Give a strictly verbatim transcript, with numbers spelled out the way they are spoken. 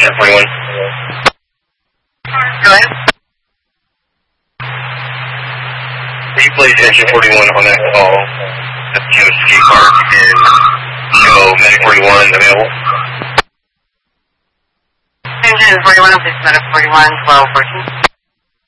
Engine forty-one. Go ahead. Will you please Engine forty-one on that call? That's Jim Skate Park and show Medic forty-one available. Engine forty-one, please Medic forty-one, twelve fourteen.